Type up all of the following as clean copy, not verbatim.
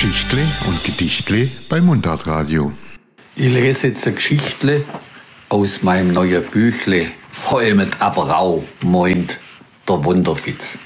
Geschichtle und Gedichtle beim Mundartradio. Ich lese jetzt eine Geschichtle aus meinem neuen Büchle Heu mit Aberau, meint der Wunderfitz.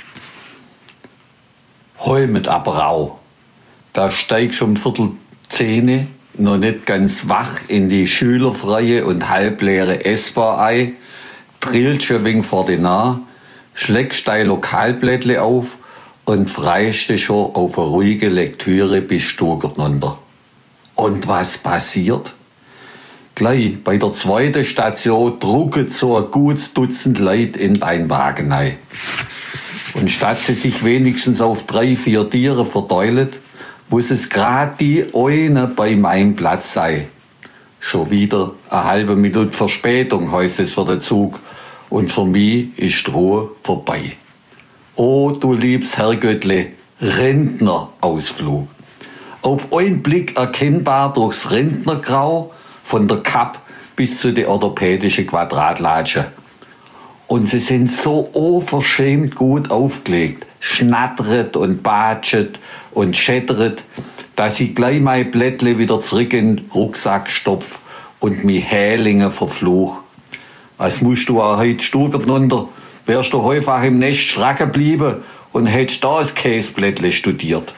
Heu mit Aberau. Da steigst um 9:15 noch nicht ganz wach in die schülerfreie und halbleere S-Bahn ein, trillst schon wenig vor die Nah, schlägst dein Lokalblättle auf und freust dich schon auf eine ruhige Lektüre bis Stuttgart runter. Und was passiert? Gleich bei der zweiten Station drucken so ein gutes Dutzend Leute in dein Wagen ein. Und statt sie sich wenigstens auf 3-4 Tiere verteilt, muss es gerade die eine bei meinem Platz sein. Schon wieder eine halbe Minute Verspätung, heißt es für den Zug. Und für mich ist die Ruhe vorbei. Oh, du liebes Herrgöttle, Rentnerausflug. Auf einen Blick erkennbar durchs Rentnergrau, von der Kapp bis zu der orthopädischen Quadratlatsche. Und sie sind so unverschämt gut aufgelegt, schnattert und batschet und schättert, dass ich gleich mein Blättle wieder zurück in den Rucksack stopf und mi Hälinge verfluch. Was musst du auch heute Stuttgart runter? Wärst du häufig im Nest schracken geblieben und hättest da das Käseblättle studiert.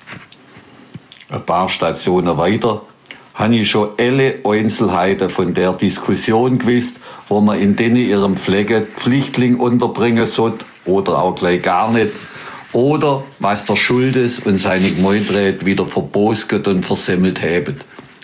Ein paar Stationen weiter habe ich schon alle Einzelheiten von der Diskussion gewusst, wo man in denen ihrem Flecken Flüchtling unterbringen sollte oder auch gleich gar nicht. Oder was der Schuldes und seine Gemeindräte wieder verbosget und versemmelt haben.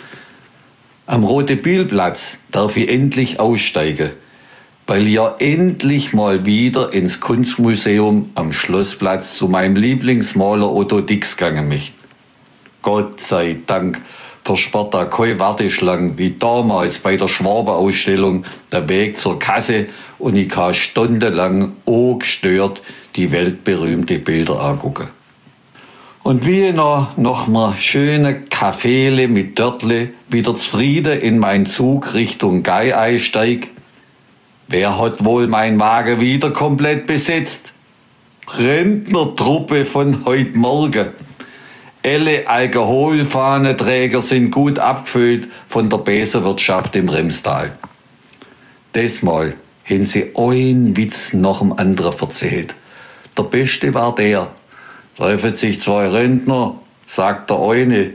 Am Rote-Bühl-Platz darf ich endlich aussteigen, weil ich ja endlich mal wieder ins Kunstmuseum am Schlossplatz zu meinem Lieblingsmaler Otto Dix gegangen möchte. Gott sei Dank versperrt da keine Warteschlange wie damals bei der Schwabe-Ausstellung der Weg zur Kasse und ich kann stundenlang ungestört die weltberühmte Bilder angucken. Und wie ich noch mal schöne Kaffeele mit Dörtle wieder zufrieden in meinen Zug Richtung Gei einsteig, wer hat wohl mein Wagen wieder komplett besetzt? Rentnertruppe von heute Morgen. Alle Alkoholfahnenträger sind gut abgefüllt von der Besenwirtschaft im Remstal. Diesmal haben sie einen Witz nach dem anderen erzählt. Der beste war der. Treffen sich 2 Rentner, sagt der eine.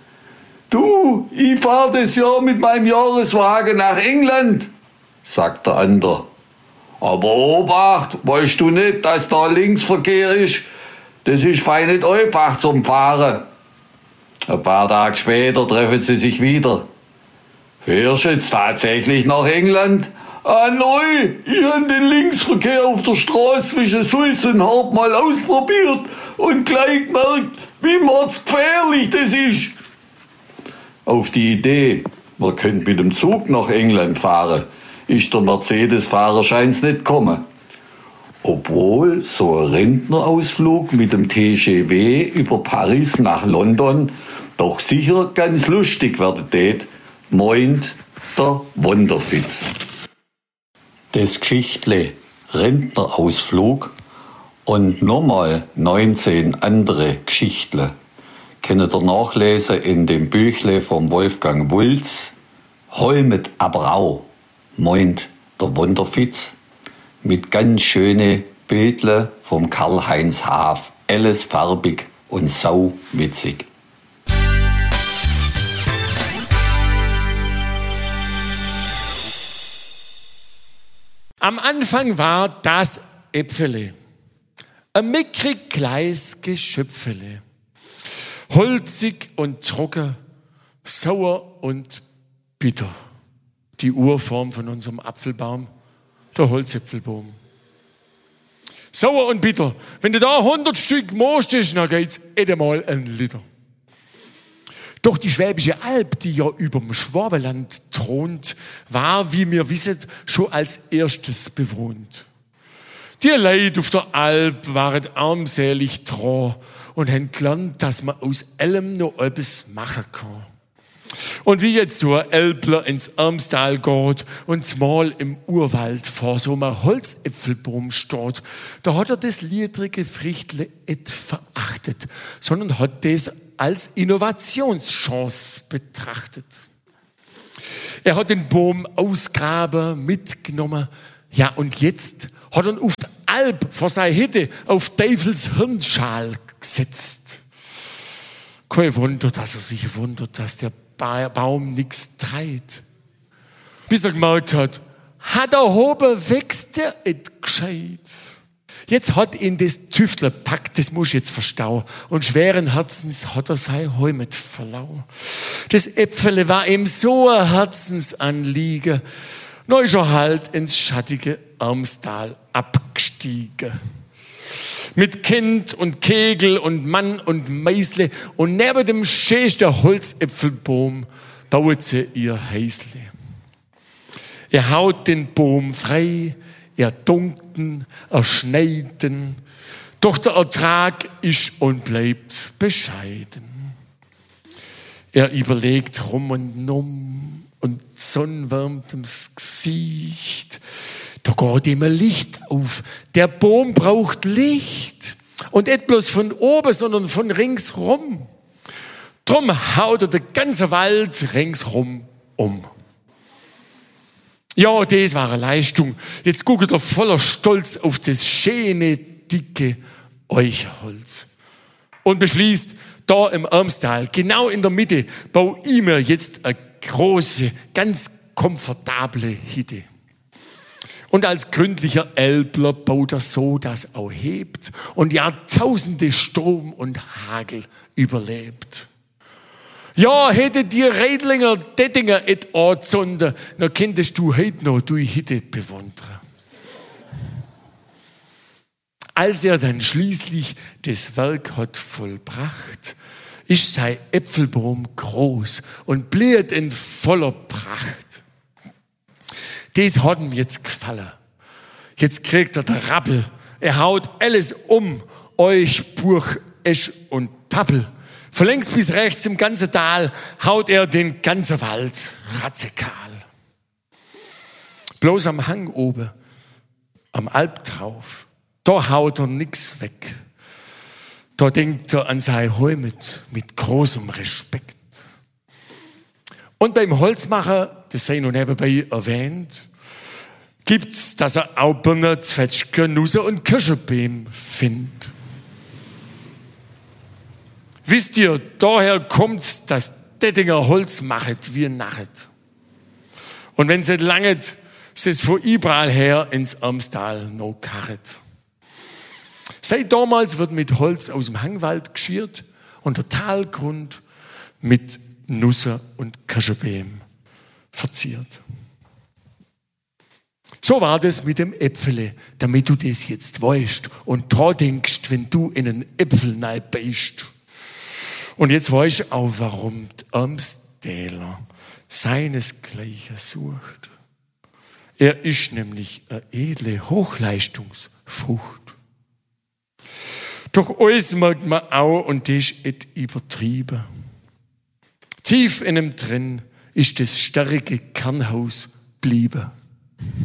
Du, ich fahr das Jahr mit meinem Jahreswagen nach England, sagt der andere. Aber Obacht, weißt du nicht, dass da Linksverkehr ist? Das ist fein nicht einfach zum Fahren. Ein paar Tage später treffen sie sich wieder. Fährst du jetzt tatsächlich nach England? Ah neu, ich habe den Linksverkehr auf der Straße zwischen Sulz und Hart mal ausprobiert und gleich gemerkt, wie mordsgefährlich das ist. Auf die Idee, man könnte mit dem Zug nach England fahren, ist der Mercedes-Fahrer scheint's nicht gekommen. Obwohl so ein Rentnerausflug mit dem TGV über Paris nach London doch sicher ganz lustig werden tät, meint der Wunderfitz. Das Geschichtle Rentnerausflug und nochmal 19 andere Geschichtle könnt ihr nachlesen in dem Büchle vom Wolfgang Wulz, Heu mit Aberau, meint der Wunderfitz, mit ganz schöne Bildle vom Karl-Heinz Haaf. Alles farbig und sau witzig. Am Anfang war das Äpfele, ein mickrig kleines Geschöpfele, holzig und trocken, sauer und bitter. Die Urform von unserem Apfelbaum, der Holzäpfelbaum. Sauer und bitter. Wenn du da 100 Stück mostest, dann geht's mal ein Liter. Doch die Schwäbische Alb, die ja überm Schwabenland thront, war, wie wir wissen, schon als erstes bewohnt. Die Leute auf der Alb waren armselig dran und haben gelernt, dass man aus allem noch etwas machen kann. Und wie jetzt so ein Elbler ins Ermstal geht und mal im Urwald vor so einem Holzäpfelbaum steht, da hat er das liedrige Frichtle nicht verachtet, sondern hat das als Innovationschance betrachtet. Er hat den Baum ausgraben, mitgenommen. Ja, und jetzt hat er auf die Alp vor seiner Hütte auf Teufels Hirnschal gesetzt. Kein Wunder, dass er sich wundert, dass der Baum nichts treibt. Bis er gemerkt hat er oben wächst der nicht gescheit. Jetzt hat ihn das Tüftler packt, das muss ich jetzt verstauen. Und schweren Herzens hat er sein Heimat verloren. Das Äpfele war ihm so ein Herzensanliegen. Nun ist er halt ins schattige Ermstal abgestiegen. Mit Kind und Kegel und Mann und Meisle und neben dem schönsten Holzäpfelbaum baut sie ihr Häusle. Er haut den Baum frei, er dunkten, er schneiden, doch der Ertrag ist und bleibt bescheiden. Er überlegt rum und um und die Sonne wärmt ums Gesicht. Da geht ihm ein Licht auf. Der Baum braucht Licht. Und nicht bloß von oben, sondern von ringsrum. Drum haut er den ganzen Wald ringsrum um. Ja, das war eine Leistung. Jetzt guckt er voller Stolz auf das schöne, dicke Eichholz. Und beschließt, da im Ermstal, genau in der Mitte, baue ich mir jetzt eine große, ganz komfortable Hütte. Und als gründlicher Elbler baut er so, dass auch hebt und Jahrtausende Sturm und Hagel überlebt. Ja, hätte dir Redlinger, Dettinger et anzünden, dann könntest du heute noch die Hütte bewundern. Als er dann schließlich das Werk hat vollbracht, ist sein Äpfelbaum groß und blüht in voller Pracht. Das hat ihm jetzt gefallen. Jetzt kriegt er den Rappel. Er haut alles um, euch, Buch, Esch und Pappel. Von links bis rechts im ganzen Tal haut er den ganzen Wald ratzekahl. Bloß am Hang oben, am Alp drauf, da haut er nix weg. Da denkt er an sein Heimat mit großem Respekt. Und beim Holzmacher, das sei noch nebenbei erwähnt, gibt's, dass er auch Birnen, Zwetschgen, Nüsse und Kirschbeeren findet. Wisst ihr, daher kommt's, dass Dettinger Holz machet wie Nachet. Und wenn es langet, es von überall her ins Ermstal noch karret. Seit damals wird mit Holz aus dem Hangwald geschirrt und der Talgrund mit Nüsse und Kirschbeeren verziert. So war das mit dem Äpfele, damit du das jetzt weißt und dran denkst, wenn du in einen Äpfel beißt. Und jetzt weißt du auch, warum der Ermstäler seinesgleichen sucht. Er ist nämlich eine edle Hochleistungsfrucht. Doch alles merkt man auch, und das ist nicht übertrieben. Tief in ihm drin ist das starke Kernhaus geblieben.